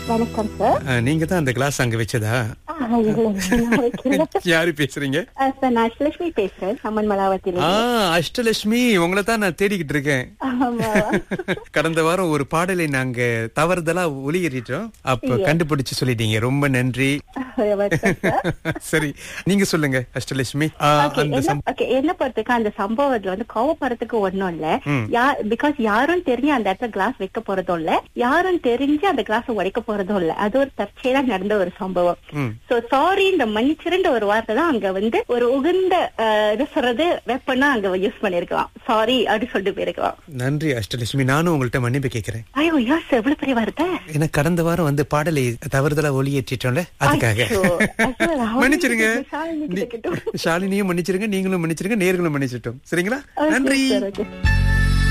வணக்கம் சார். நீங்க தான் அந்த கிளாஸ் அங்க வச்சதா? யாரு பேசுறீங்க? சார் நான் அஷ்டலட்சுமி பேசுறேன், சம்மன் மலாவத்தில. அஷ்டலட்சுமி, உங்களை தான் நான் தேடிக்கிட்டு இருக்கேன். கடந்த வாரம் ஒரு பாடலை நாங்க தவறுதலா ஒளியேறிட்டோம். அப்ப கண்டுபிடிச்சு சொல்லிட்டீங்க, ரொம்ப நன்றி. சரி, நீங்க சொல்லுங்க அஷ்டலட்சுமி. என்ன பொறுத்துக்கு அந்த சம்பவத்துல வந்து கோவப்படுறதுக்கு ஒண்ணும் இல்ல. பிகாஸ் யாரும் தெரிஞ்சு அந்த இடத்துல கிளாஸ் வைக்க போறதும் இல்ல, யாரும் தெரிஞ்சு அந்த கிளாஸ் உடைக்க போறதும் இல்ல. அது ஒரு தற்செயலா நடந்த ஒரு சம்பவம். சோ சாரி, இந்த மன்னிச்சிருந்த ஒரு வார்த்தை தான் அங்க வந்து ஒரு உகந்த இது சொல்றது வெப்பனா அங்க யூஸ் பண்ணிருக்கலாம். சாரி அப்படி சொல்லிட்டு போயிருக்கலாம். நன்றி அஷ்டலட்சுமி, நானும் உங்கள்ட்ட மன்னிப்பு கேட்கிறேன். ஐயோ யாஸ், எவ்வளவு பெரிய வார்த்தை. எனக்கு கடந்த வாரம் வந்து பாடலை தவறுதலா ஒளியேற்றிட்டோம்ல, அதுக்காக மன்னிச்சிருங்க. ஷாலினியும் மன்னிச்சிருங்க, நீங்களும் மன்னிச்சிருங்க, நேர்களும் மன்னிச்சிட்டோம். சரிங்களா? நன்றி.